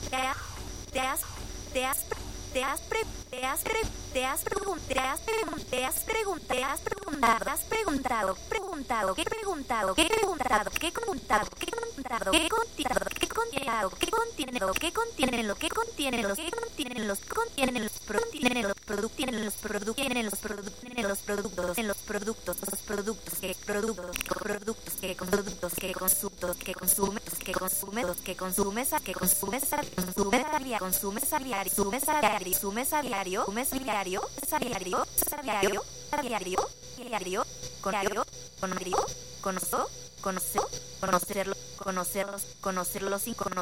te has, te has, te has, pre- te has preguntado, qué contienen los conocerlos sin conocer